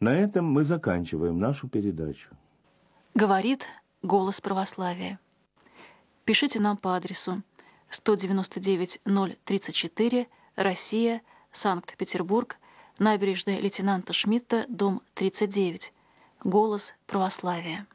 На этом мы заканчиваем нашу передачу. Говорит «Голос православия». Пишите нам по адресу 199-034, Россия, Санкт-Петербург, набережная лейтенанта Шмидта, дом 39. «Голос православия».